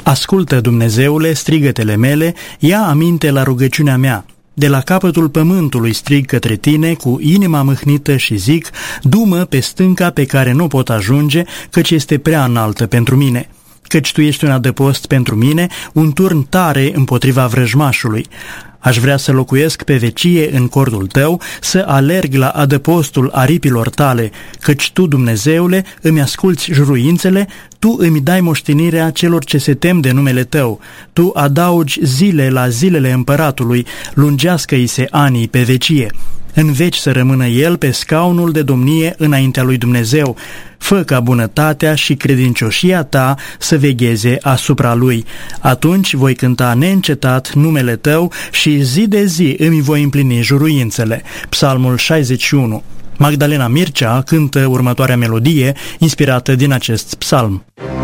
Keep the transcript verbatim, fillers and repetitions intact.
Ascultă, Dumnezeule, strigătele mele, ia aminte la rugăciunea mea. De la capătul pământului strig către tine cu inima mâhnită și zic, du-mă pe stânca pe care nu pot ajunge, căci este prea înaltă pentru mine. Căci tu ești un adăpost pentru mine, un turn tare împotriva vrăjmașului. Aș vrea să locuiesc pe vecie în cordul tău, să alerg la adăpostul aripilor tale, căci tu, Dumnezeule, îmi asculți juruințele, tu îmi dai moștenirea celor ce se tem de numele tău. Tu adaugi zile la zilele împăratului, lungească-i se anii pe vecie. În veci să rămână el pe scaunul de domnie înaintea lui Dumnezeu. Fă ca bunătatea și credincioșia ta să vegheze asupra lui. Atunci voi cânta neîncetat numele tău și zi de zi îmi voi împlini juruințele. Psalmul șaizeci și unu. Magdalena Mircea cântă următoarea melodie inspirată din acest psalm.